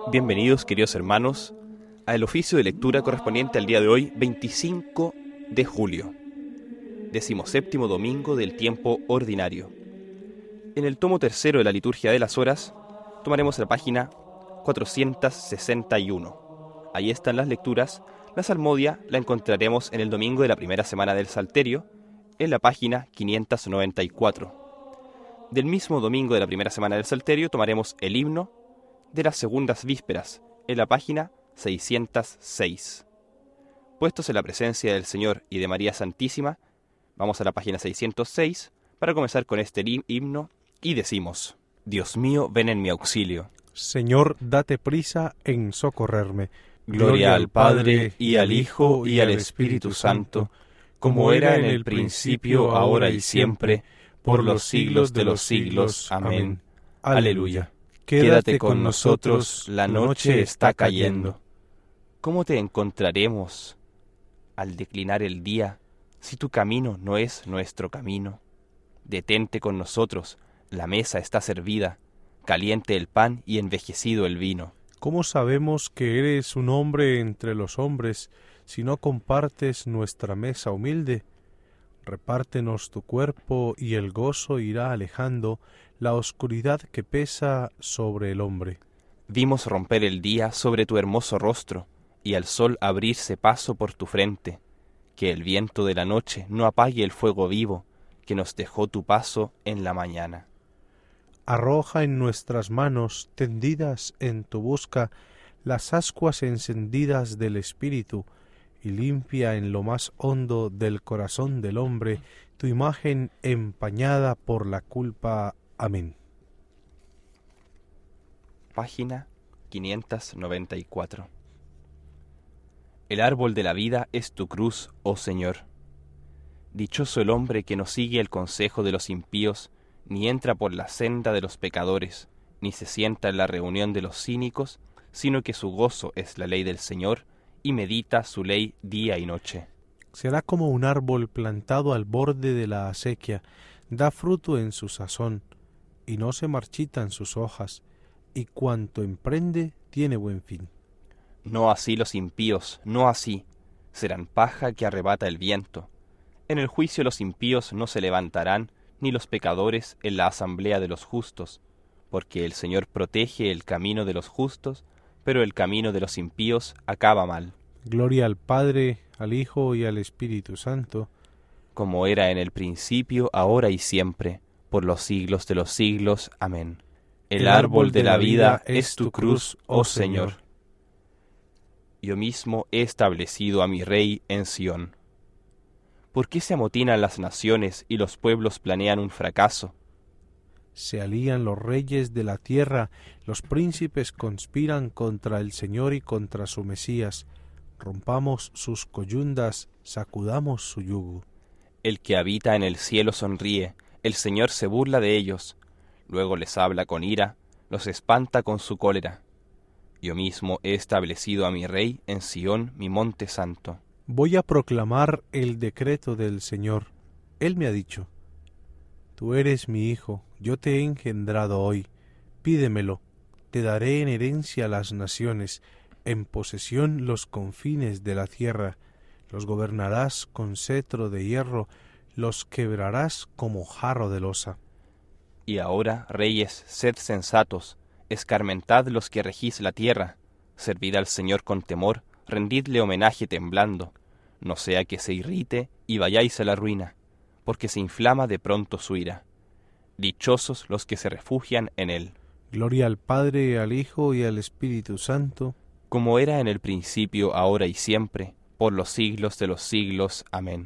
Bienvenidos, queridos hermanos, al oficio de lectura correspondiente al día de hoy, 25 de julio, 17º domingo del tiempo ordinario. En el tomo tercero de la liturgia de las horas, tomaremos la página 461. Ahí están las lecturas. La salmodia la encontraremos en el domingo de la primera semana del Salterio, en la página 594. Del mismo domingo de la primera semana del Salterio tomaremos el himno de las segundas vísperas, en la página 606. Puestos en la presencia del Señor y de María Santísima, vamos a la página 606 para comenzar con este himno y decimos: Dios mío, ven en mi auxilio. Señor, date prisa en socorrerme. Gloria al Padre, y al Hijo, y al Espíritu Santo, como era en el principio, ahora y siempre, por los siglos de los siglos. Amén. Aleluya. Quédate con nosotros, la noche está cayendo. ¿Cómo te encontraremos al declinar el día, si tu camino no es nuestro camino? Detente con nosotros, la mesa está servida, caliente el pan y envejecido el vino. ¿Cómo sabemos que eres un hombre entre los hombres, si no compartes nuestra mesa humilde? Repártenos tu cuerpo, y el gozo irá alejando la oscuridad que pesa sobre el hombre. Vimos romper el día sobre tu hermoso rostro, y al sol abrirse paso por tu frente. Que el viento de la noche no apague el fuego vivo, que nos dejó tu paso en la mañana. Arroja en nuestras manos, tendidas en tu busca, las ascuas encendidas del Espíritu, y limpia en lo más hondo del corazón del hombre tu imagen empañada por la culpa. Amén. Página 594. El árbol de la vida es tu cruz, oh Señor. Dichoso el hombre que no sigue el consejo de los impíos, ni entra por la senda de los pecadores, ni se sienta en la reunión de los cínicos, sino que su gozo es la ley del Señor, y medita su ley día y noche. Será como un árbol plantado al borde de la acequia, da fruto en su sazón, y no se marchitan sus hojas, y cuanto emprende tiene buen fin. No así los impíos, no así, serán paja que arrebata el viento. En el juicio los impíos no se levantarán, ni los pecadores en la asamblea de los justos, porque el Señor protege el camino de los justos, pero el camino de los impíos acaba mal. Gloria al Padre, al Hijo y al Espíritu Santo, como era en el principio, ahora y siempre, por los siglos de los siglos. Amén. El árbol de la vida es tu cruz, oh Señor. Yo mismo he establecido a mi Rey en Sión. ¿Por qué se amotinan las naciones y los pueblos planean un fracaso? Se alían los reyes de la tierra, los príncipes conspiran contra el Señor y contra su Mesías. Rompamos sus coyundas, sacudamos su yugo. El que habita en el cielo sonríe, el Señor se burla de ellos. Luego les habla con ira, los espanta con su cólera. Yo mismo he establecido a mi Rey en Sión, mi monte santo. Voy a proclamar el decreto del Señor. Él me ha dicho: Tú eres mi hijo, yo te he engendrado hoy. Pídemelo, te daré en herencia las naciones, en posesión los confines de la tierra. Los gobernarás con cetro de hierro, los quebrarás como jarro de losa. Y ahora, reyes, sed sensatos, escarmentad los que regís la tierra, servid al Señor con temor, rendidle homenaje temblando, no sea que se irrite y vayáis a la ruina, porque se inflama de pronto su ira. Dichosos los que se refugian en él. Gloria al Padre, al Hijo y al Espíritu Santo, como era en el principio, ahora y siempre, por los siglos de los siglos. Amén.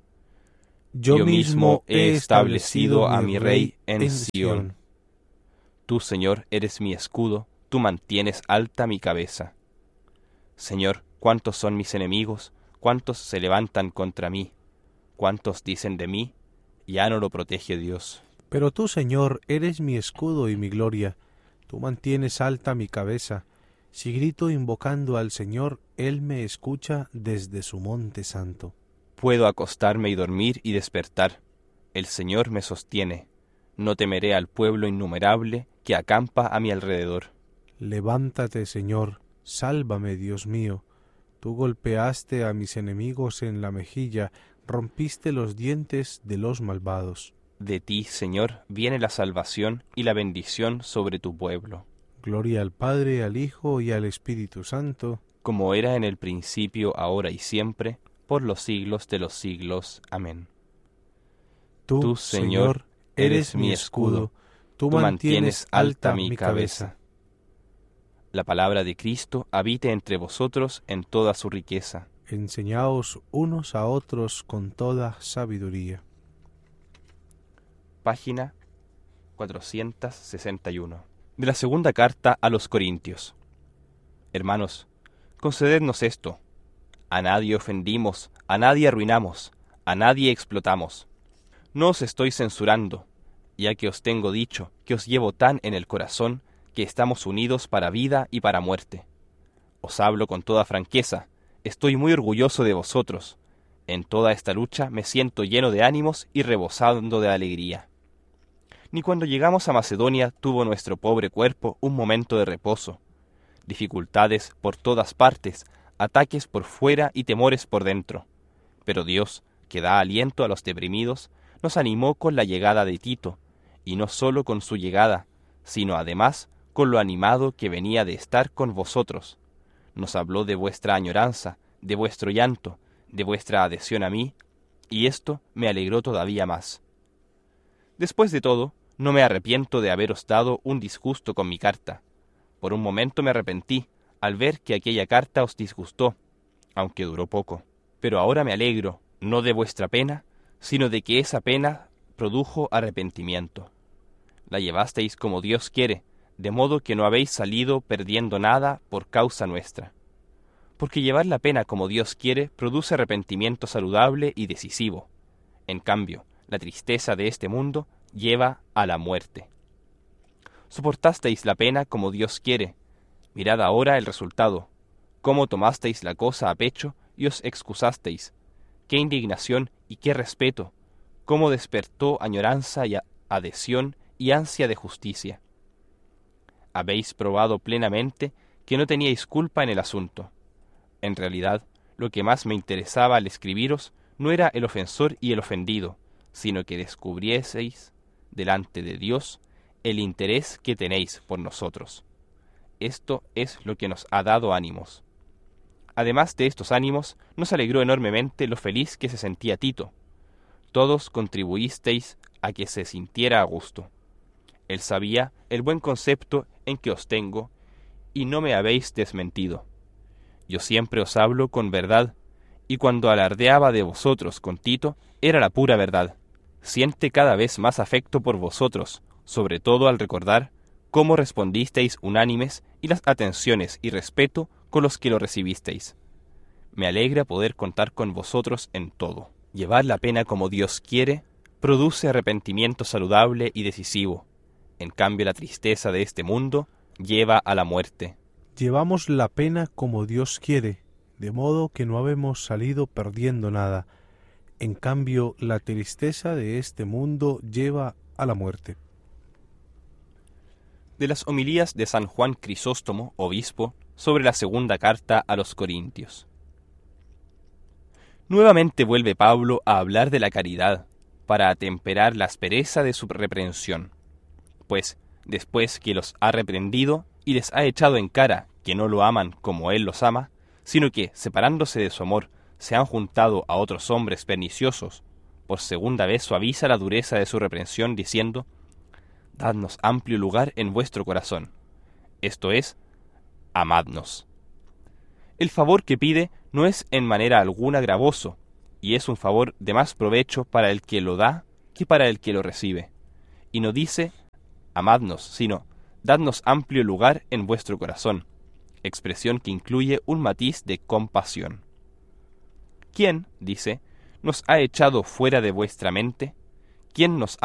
Yo mismo he establecido a mi Rey en Sión. Tú, Señor, eres mi escudo, tú mantienes alta mi cabeza. Señor, ¿cuántos son mis enemigos? ¿Cuántos se levantan contra mí? ¿Cuántos dicen de mí? Ya no lo protege Dios. Pero tú, Señor, eres mi escudo y mi gloria. Tú mantienes alta mi cabeza. Si grito invocando al Señor, Él me escucha desde su monte santo. Puedo acostarme y dormir y despertar. El Señor me sostiene. No temeré al pueblo innumerable que acampa a mi alrededor. Levántate, Señor, sálvame, Dios mío. Tú golpeaste a mis enemigos en la mejilla, rompiste los dientes de los malvados. De ti, Señor, viene la salvación y la bendición sobre tu pueblo. Gloria al Padre, al Hijo y al Espíritu Santo, como era en el principio, ahora y siempre, por los siglos de los siglos. Amén. Tú, Señor, eres mi escudo, tú mantienes alta mi cabeza. La palabra de Cristo habite entre vosotros en toda su riqueza. Enseñaos unos a otros con toda sabiduría. Página 461. De la segunda carta a los Corintios. Hermanos, concedednos esto: a nadie ofendimos, a nadie arruinamos, a nadie explotamos. No os estoy censurando, ya que os tengo dicho que os llevo tan en el corazón que estamos unidos para vida y para muerte. Os hablo con toda franqueza, estoy muy orgulloso de vosotros. En toda esta lucha me siento lleno de ánimos y rebosando de alegría. Ni cuando llegamos a Macedonia tuvo nuestro pobre cuerpo un momento de reposo. Dificultades por todas partes, ataques por fuera y temores por dentro. Pero Dios, que da aliento a los deprimidos, nos animó con la llegada de Tito, y no solo con su llegada, sino además con lo animado que venía de estar con vosotros. Nos habló de vuestra añoranza, de vuestro llanto, de vuestra adhesión a mí, y esto me alegró todavía más. Después de todo, no me arrepiento de haberos dado un disgusto con mi carta. Por un momento me arrepentí, al ver que aquella carta os disgustó, aunque duró poco. Pero ahora me alegro, no de vuestra pena, sino de que esa pena produjo arrepentimiento. La llevasteis como Dios quiere, de modo que no habéis salido perdiendo nada por causa nuestra. Porque llevar la pena como Dios quiere produce arrepentimiento saludable y decisivo. En cambio, la tristeza de este mundo lleva a la muerte. Soportasteis la pena como Dios quiere. Mirad ahora el resultado. Cómo tomasteis la cosa a pecho y os excusasteis. Qué indignación y qué respeto. Cómo despertó añoranza y adhesión y ansia de justicia. Habéis probado plenamente que no teníais culpa en el asunto. En realidad, lo que más me interesaba al escribiros no era el ofensor y el ofendido, sino que descubrieseis delante de Dios el interés que tenéis por nosotros. Esto es lo que nos ha dado ánimos. Además de estos ánimos, nos alegró enormemente lo feliz que se sentía Tito. Todos contribuisteis a que se sintiera a gusto. Él sabía el buen concepto en que os tengo, y no me habéis desmentido. Yo siempre os hablo con verdad, y cuando alardeaba de vosotros con Tito, era la pura verdad. Siente cada vez más afecto por vosotros, sobre todo al recordar cómo respondisteis unánimes y las atenciones y respeto con los que lo recibisteis. Me alegra poder contar con vosotros en todo. Llevar la pena como Dios quiere produce arrepentimiento saludable y decisivo. En cambio, la tristeza de este mundo lleva a la muerte. Llevamos la pena como Dios quiere, de modo que no habemos salido perdiendo nada. En cambio, la tristeza de este mundo lleva a la muerte. De las homilías de San Juan Crisóstomo, obispo, sobre la segunda carta a los Corintios. Nuevamente vuelve Pablo a hablar de la caridad, para atemperar la aspereza de su reprensión. Pues, después que los ha reprendido y les ha echado en cara que no lo aman como él los ama, sino que, separándose de su amor, se han juntado a otros hombres perniciosos, por segunda vez suaviza la dureza de su reprensión, diciendo: «Dadnos amplio lugar en vuestro corazón», esto es, amadnos. El favor que pide no es en manera alguna gravoso, y es un favor de más provecho para el que lo da que para el que lo recibe. Y no dice amadnos, sino dadnos amplio lugar en vuestro corazón, expresión que incluye un matiz de compasión. ¿Quién, dice, nos ha echado fuera de vuestra mente? ¿Quién nos